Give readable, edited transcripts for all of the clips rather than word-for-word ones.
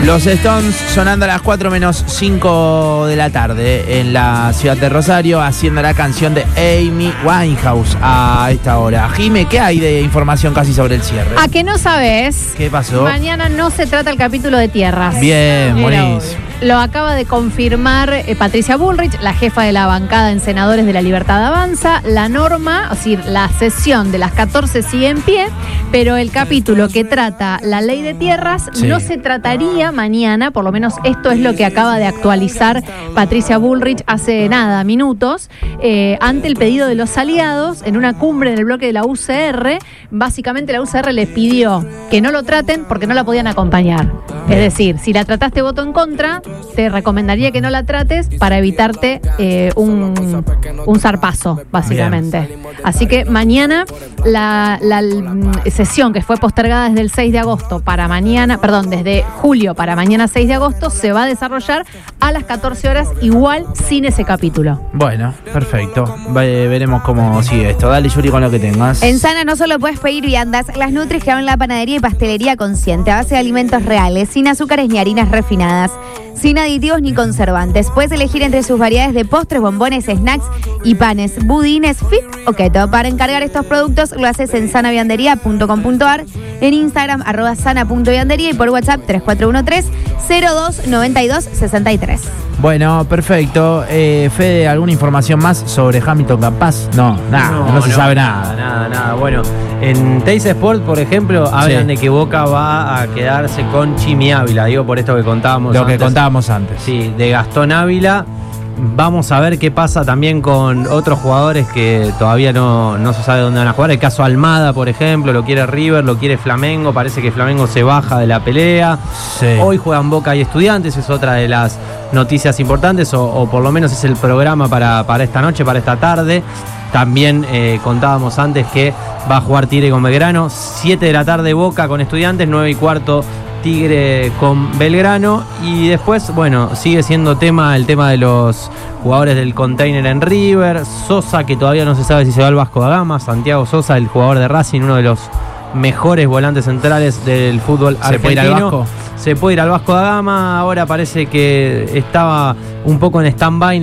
Los Stones sonando a las 4:05 de la tarde en la ciudad de Rosario, haciendo la canción de Amy Winehouse a esta hora. Jime, ¿qué hay de información casi sobre el cierre? ¿A que no sabes? ¿Qué pasó? Mañana no se trata el capítulo de tierras. Bien, buenísimo. Lo acaba de confirmar Patricia Bullrich, la jefa de la bancada en Senadores de la Libertad Avanza. La norma, es decir, la sesión de las 14 sigue en pie, pero el capítulo que trata la ley de tierras no se trataría mañana, por lo menos esto es lo que acaba de actualizar Patricia Bullrich hace minutos, ante el pedido de los aliados en una cumbre en el bloque de la UCR. Básicamente la UCR les pidió que no lo traten porque no la podían acompañar. Es decir, si la trataste voto en contra, te recomendaría que no la trates para evitarte un zarpazo, básicamente. Bien. Así que mañana la sesión que fue postergada desde el 6 de agosto para mañana, desde julio para mañana 6 de agosto, se va a desarrollar a las 14 horas, igual sin ese capítulo. Bueno, perfecto. Veremos cómo sigue esto. Dale, Yuri, con lo que tengas. En Sana no solo puedes pedir viandas, las Nutris que abren la panadería y pastelería consciente, a base de alimentos reales, sin azúcares ni harinas refinadas, sin aditivos ni conservantes. Puedes elegir entre sus variedades de postres, bombones, snacks y panes, budines, fit o keto. Para encargar estos productos lo haces en sanaviandería.com.ar, en Instagram @sana.viandería y por WhatsApp 3413-029263. Bueno, perfecto. Fede, ¿alguna información más sobre Hamilton capaz? No se sabe nada. Nada. Bueno, en Teis Sport, por ejemplo, hablan de que Boca va a quedarse con Chimi Ávila. Digo, por esto que contábamos antes. Sí, de Gastón Ávila. Vamos a ver qué pasa también con otros jugadores que todavía no se sabe dónde van a jugar. El caso Almada, por ejemplo, lo quiere River, lo quiere Flamengo. Parece que Flamengo se baja de la pelea. Sí. Hoy juegan Boca y Estudiantes, es otra de las noticias importantes, o por lo menos es el programa para esta noche, para esta tarde. También contábamos antes que va a jugar Tigre con Belgrano. 7 de la tarde Boca con Estudiantes, 9:15 Tigre con Belgrano. Y después, bueno, sigue siendo el tema de los jugadores del container en River. Sosa, que todavía no se sabe si se va al Vasco da Gama. Santiago Sosa, el jugador de Racing, uno de los mejores volantes centrales del fútbol argentino. ¿Se puede ir al Vasco? Se puede ir al Vasco da Gama. Ahora parece que estaba un poco en stand-by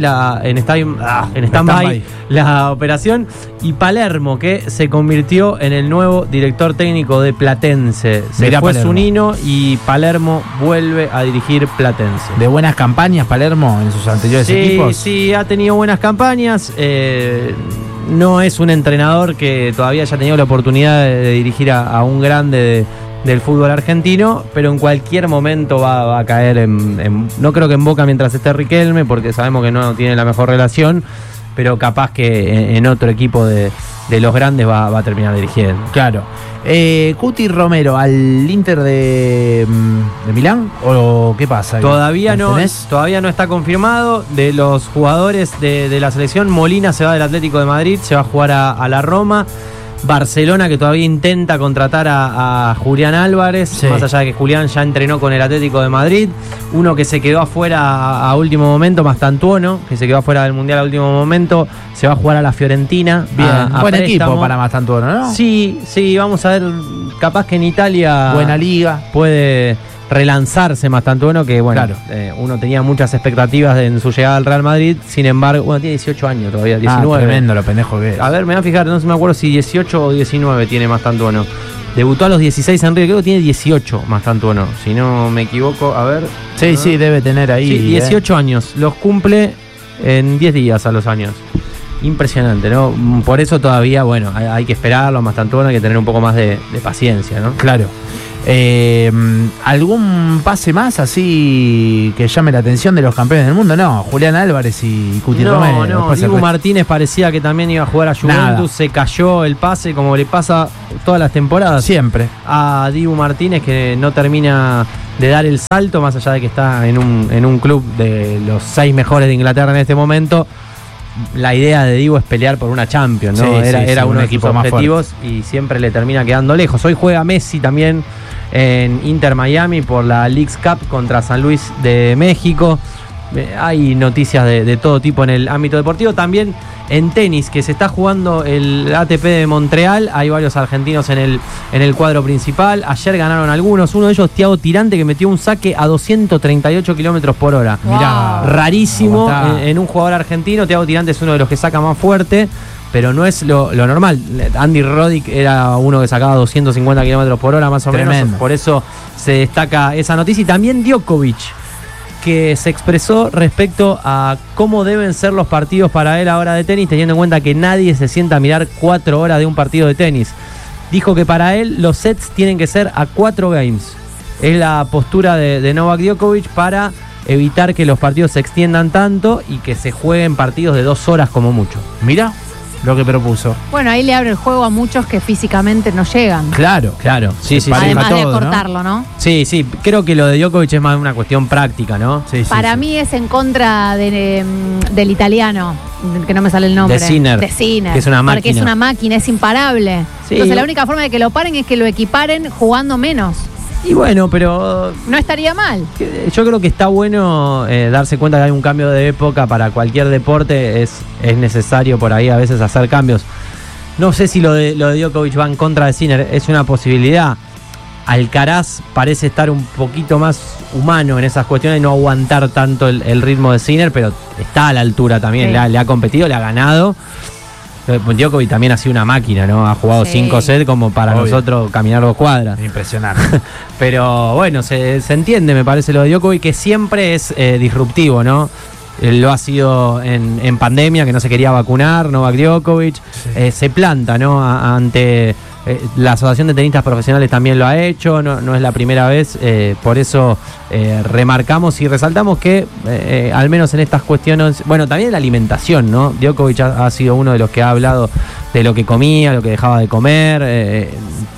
la operación. Y Palermo, que se convirtió en el nuevo director técnico de Platense. Se fue Zunino y Palermo vuelve a dirigir Platense. ¿De buenas campañas Palermo en sus anteriores equipos? Sí, ha tenido buenas campañas. No es un entrenador que todavía haya tenido la oportunidad de dirigir a un grande del fútbol argentino, pero en cualquier momento va a caer no creo que en Boca mientras esté Riquelme, porque sabemos que no tiene la mejor relación, pero capaz que en otro equipo de los grandes va a terminar dirigiendo. Claro. Cuti Romero, ¿al Inter de Milán? ¿O qué pasa? Todavía no está confirmado. De los jugadores de la selección, Molina se va del Atlético de Madrid, se va a jugar a la Roma. Barcelona, que todavía intenta contratar a Julián Álvarez, más allá de que Julián ya entrenó con el Atlético de Madrid. Uno que se quedó afuera a último momento, Mastantuono, que se quedó afuera del Mundial a último momento, se va a jugar a la Fiorentina. Bien, buen equipo para Mastantuono, ¿no? Sí, vamos a ver, capaz que en Italia buena liga puede relanzarse Mastantuono, que bueno, claro. Uno tenía muchas expectativas en su llegada al Real Madrid. Sin embargo, tiene 18 años todavía, 19. Tremendo lo pendejo que es. A ver, me voy a fijar, no me acuerdo si 18 o 19 tiene Mastantuono. Debutó a los 16 en River, creo que tiene 18 Mastantuono, si no me equivoco. A ver. Sí, debe tener ahí. Sí, 18 años, los cumple en 10 días a los años. Impresionante, ¿no? Por eso todavía, bueno, hay que esperarlo, Mastantuono, hay que tener un poco más de paciencia, ¿no? Claro. ¿Algún pase más así que llame la atención de los campeones del mundo? No, Julián Álvarez y Cuti Romero. No, Dibu Martínez parecía que también iba a jugar a Juventus. Se cayó el pase, como le pasa todas las temporadas. Siempre. A Dibu Martínez, que no termina de dar el salto, más allá de que está en un club de los 6 mejores de Inglaterra en este momento. La idea de Dibu es pelear por una Champions, ¿no? Era uno de sus objetivos y siempre le termina quedando lejos. Hoy juega Messi también en Inter Miami por la Leagues Cup contra San Luis de México. hay noticias de todo tipo en el ámbito deportivo. También en tenis, que se está jugando el ATP de Montreal, hay varios argentinos en el cuadro principal. Ayer ganaron algunos, uno de ellos Thiago Tirante, que metió un saque a 238 kilómetros por hora. Wow. Mirá, rarísimo en un jugador argentino. Thiago Tirante es uno de los que saca más fuerte, pero no es lo normal. Andy Roddick era uno que sacaba 250 kilómetros por hora más o menos. Por eso se destaca esa noticia. Y también Djokovic, que se expresó respecto a cómo deben ser los partidos para él ahora de tenis, teniendo en cuenta que nadie se sienta a mirar 4 horas de un partido de tenis. Dijo que para él los sets tienen que ser a 4 games. Es la postura de Novak Djokovic para evitar que los partidos se extiendan tanto y que se jueguen partidos de 2 horas como mucho. Mira lo que propuso. Bueno, ahí le abre el juego a muchos que físicamente no llegan. Claro. Sí, además de cortarlo, ¿no? Sí. Creo que lo de Djokovic es más una cuestión práctica, ¿no? Para mí es en contra del italiano, que no me sale el nombre. De Sinner. Que es una máquina. Porque es una máquina, es imparable. Sí. Entonces la única forma de que lo paren es que lo equiparen jugando menos. Y bueno, pero no estaría mal. Yo creo que está bueno darse cuenta que hay un cambio de época para cualquier deporte. Es necesario por ahí a veces hacer cambios. No sé si lo de Djokovic va en contra de Sinner. Es una posibilidad. Alcaraz parece estar un poquito más humano en esas cuestiones y no aguantar tanto el ritmo de Sinner, pero está a la altura también. Sí. Le ha competido, le ha ganado. Djokovic también ha sido una máquina, ¿no? Ha jugado 5 sets como para nosotros caminar 2 cuadras. Impresionante. Pero bueno, se entiende, me parece, lo de Djokovic, que siempre es disruptivo, ¿no? Lo ha sido en pandemia, que no se quería vacunar, Novak Djokovic. Sí. Se planta, ¿no? Ante la Asociación de Tenistas Profesionales también lo ha hecho, no es la primera vez. Por eso remarcamos y resaltamos que, al menos en estas cuestiones, bueno, también la alimentación, ¿no? Djokovic ha sido uno de los que ha hablado de lo que comía, lo que dejaba de comer.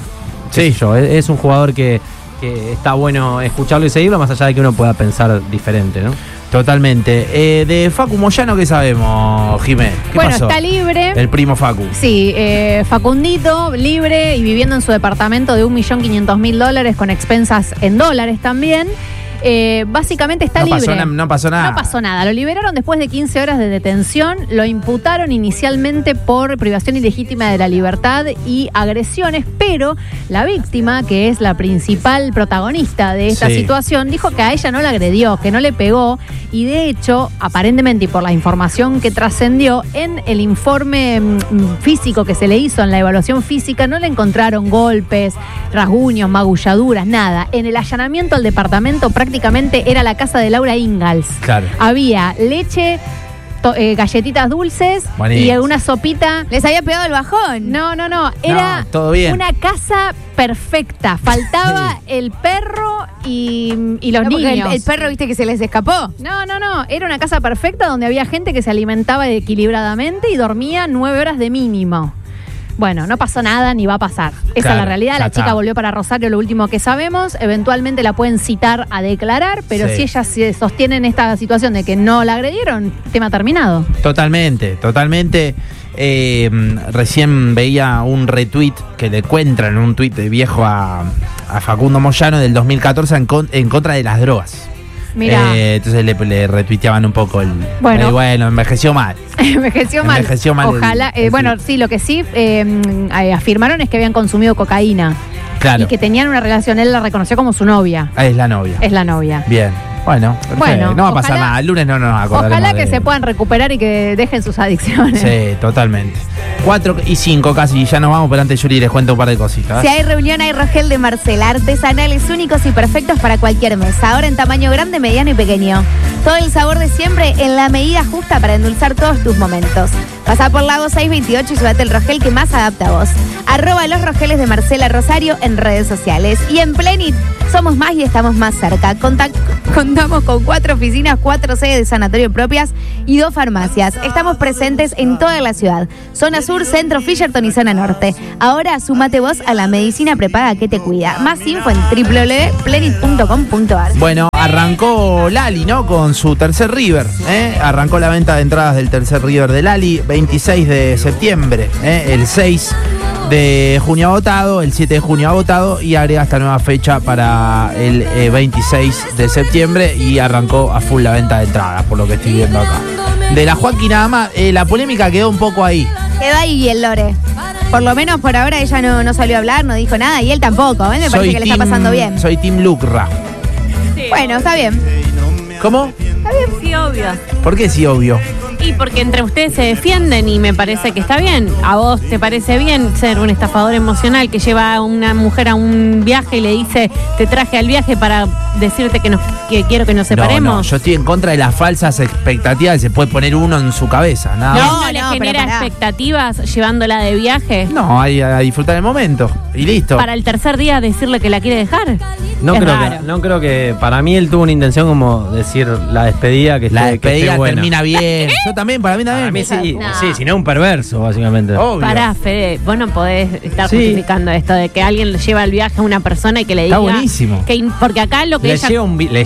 Es un jugador que está bueno escucharlo y seguirlo, más allá de que uno pueda pensar diferente, ¿no? Totalmente. De Facu Moyano, ¿qué sabemos, Jimé? ¿Qué pasó? Está libre. El primo Facu. Sí, Facundito, libre y viviendo en su departamento de $1.500.000 con expensas en dólares también. Básicamente está libre. No pasó nada. No pasó nada. Lo liberaron después de 15 horas de detención. Lo imputaron inicialmente por privación ilegítima de la libertad y agresiones, pero la víctima, que es la principal protagonista de esta situación, dijo que a ella no la agredió, que no le pegó, y de hecho, aparentemente, y por la información que trascendió, en el informe físico que se le hizo, en la evaluación física, no le encontraron golpes, rasguños, magulladuras, nada. En el allanamiento al departamento prácticamente era la casa de Laura Ingalls. Claro. Había leche, galletitas dulces y una sopita. ¿Les había pegado el bajón? No. Era todo bien. Una casa perfecta. Faltaba el perro y los niños. El perro, viste, que se les escapó. No. Era una casa perfecta donde había gente que se alimentaba equilibradamente y dormía 9 horas de mínimo. Bueno, no pasó nada ni va a pasar. Esa es la realidad. La chica volvió para Rosario, lo último que sabemos. Eventualmente la pueden citar a declarar, pero si ella se sostiene en esta situación de que no la agredieron, tema terminado. Totalmente. Recién veía un retweet que le encuentran, un tuit de viejo a Facundo Moyano del 2014 en contra de las drogas. Mirá. Entonces le retuiteaban un poco bueno, envejeció mal. Envejeció mal. Ojalá. Sí, lo que sí afirmaron es que habían consumido cocaína. Claro. Y que tenían una relación. Él la reconoció como su novia. Es la novia. Bien. Bueno, no va a pasar nada. El lunes no nos acordaremos. Ojalá que se puedan recuperar y que dejen sus adicciones. Sí, totalmente. 4:05 casi, ya nos vamos, pero antes Yuri les cuento un par de cositas. Si hay reunión, hay Rogel de Marcela, artesanales únicos y perfectos para cualquier mesa. Ahora en tamaño grande, mediano y pequeño. Todo el sabor de siempre en la medida justa para endulzar todos tus momentos. Pasá por Lago 628 y llévate el Rogel que más adapta a vos. @los Rogeles de Marcela Rosario en redes sociales. Y en Plenit somos más y estamos más cerca. Contamos con 4 oficinas, 4 sedes de sanatorio propias y 2 farmacias. Estamos presentes en toda la ciudad. Zona Sur, Centro, Fisherton y Zona Norte. Ahora sumate vos a la medicina prepaga que te cuida. Más info en www.plenit.com.ar. Bueno, arrancó Lali, ¿no? Con su tercer River. Arrancó la venta de entradas del tercer River de Lali, 26 de septiembre. El 6 de junio agotado, el 7 de junio agotado, y agrega esta nueva fecha para el 26 de septiembre y arrancó a full la venta de entradas, por lo que estoy viendo acá. De la Joaquín nada más, la polémica quedó un poco ahí. Quedó ahí el Lore. Por lo menos por ahora ella no salió a hablar, no dijo nada, y él tampoco, me parece que le está pasando bien. Soy Team Lucra. Sí. Bueno, está bien. ¿Cómo? Está bien. Sí, obvio. ¿Por qué sí, obvio? Y porque entre ustedes se defienden y me parece que está bien. ¿A vos te parece bien ser un estafador emocional que lleva a una mujer a un viaje y le dice, te traje al viaje para decirte que quiero que nos separemos? No, yo estoy en contra de las falsas expectativas que se puede poner uno en su cabeza. Nada más. ¿No le genera expectativas llevándola de viaje? No, hay a disfrutar el momento y listo. Para el tercer día decirle que la quiere dejar. No creo que para mí él tuvo una intención como decir la despedida que La despedida buena. termina bien. Yo también, para mí también. Para mí sí, No. sí, si no un perverso, básicamente. Obvio. Pará, Fede, vos no podés estar Sí. justificando esto de que alguien le lleva el viaje a una persona y que le diga... Está buenísimo. Porque acá lo que Le ella... lleva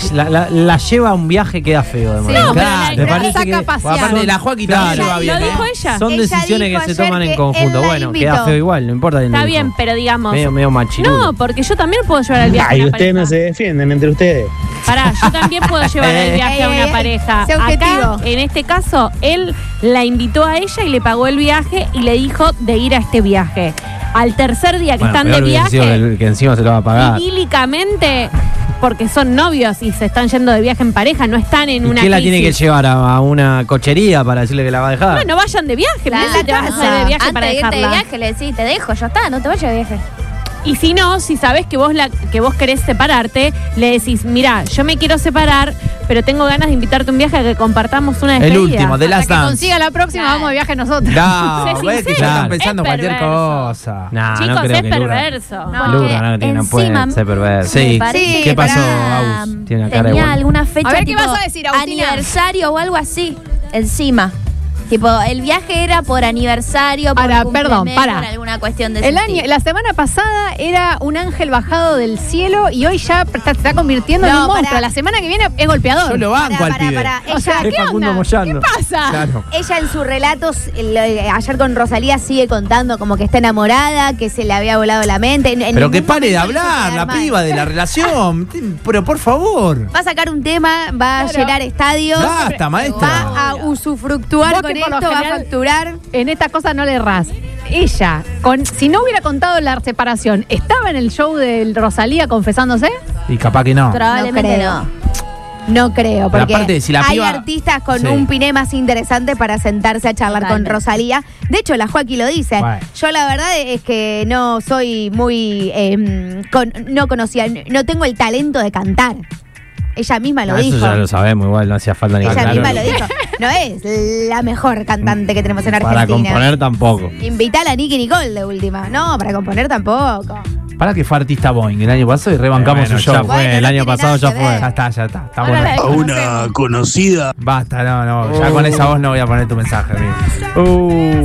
la lleva a un viaje queda feo, además. Sí, no, pero Claro, me la parece saca que- a pasear. Aparte, la Joaquín Ella también lleva bien. Lo dijo ¿eh? ella. Son Ella decisiones dijo que se ayer toman en que conjunto. él la Bueno, invitó. queda feo igual, no importa quién lo Está dijo. bien, pero digamos... Medio machirulo. No, porque yo también puedo llevar el viaje a Ay, una ustedes no pareja. se defienden entre ustedes. Pará, yo también puedo llevar el viaje a una pareja. sé objetivo. Acá, en este caso, él la invitó a ella y le pagó el viaje y le dijo de ir a este viaje. Al tercer día que Bueno, están de peor hubiese sido viaje, que encima se lo va a pagar. idílicamente, porque son novios y se están yendo de viaje en pareja, no están en ¿Y una qué la tiene que crisis. llevar a una cochería para decirle que la va a dejar? Bueno, vayan de viaje, La no sé si te vas a casa. hacer de viaje Antes para de irte de dejarla. viaje le decís, te dejo, ya está, no te vayas de viaje. Y si no, si sabés que vos querés separarte, le decís, mirá, yo me quiero separar, pero tengo ganas de invitarte a un viaje a que compartamos una despedida. El último, de Hasta Last que Dance. consiga la próxima, Claro. vamos de viaje nosotros. No, Sé ves que ya sincero, están pensando es cualquier perverso. cosa. Nah, Chicos, no creo es que Lura- perverso. No, Lura no tiene, no puede encima ser perverso. Sí. me parece ¿Qué que pasó, para- Agus? Tiene cara de tenía bueno. alguna fecha A ver, ¿qué tipo vas a decir, Agustina? aniversario o algo así, encima. Tipo, el viaje era por aniversario, por Ahora, cumplemes, perdón, para. por alguna cuestión de El ese año, estilo. la semana pasada era un ángel bajado del cielo y hoy ya se está convirtiendo en No, un monstruo. pará. La semana que viene es golpeador. Yo lo banco Pará, al pará, pibe. pará. O sea, Es ¿qué Facundo onda? Moyano. ¿Qué pasa? Claro. Ella en sus relatos, ayer con Rosalía, sigue contando como que está enamorada, que se le había volado la mente. En Pero ningún que pare de momento hizo hablar, quedar la mal. piba de la relación. Pero por favor. Va a sacar un tema, va a Claro. llenar estadios. Basta, maestra. Va a usufructuar Vos con que por lo esto, va a general- facturar. En esta cosa no le errás. Ella, si no hubiera contado la separación, ¿estaba en el show de Rosalía confesándose? Y capaz que no. Probablemente creo. no. No creo, Pero porque aparte, si la hay piba- artistas con Sí. un piné más interesante para sentarse a charlar Totalmente. con Rosalía. De hecho, la Joaquín lo dice. Bueno. Yo la verdad es que no soy muy... no conocía, no tengo el talento de cantar. Ella misma lo Ah, dijo. eso ya lo sabemos, igual no hacía falta ni Ella aclararlo. misma lo dijo. No es la mejor cantante que tenemos en Para Argentina. componer tampoco. Invita a la Nicki Nicole de última. No, para componer tampoco. Para que fue artista Boeing el año pasado y rebancamos Bueno, su show. ya fue, Bueno, el no año tiene pasado nada ya que fue. ver. Ya está, ya está. Está Ahora bueno. la A una conocida. Basta, no. Ya con esa voz no voy a poner tu mensaje, amigo.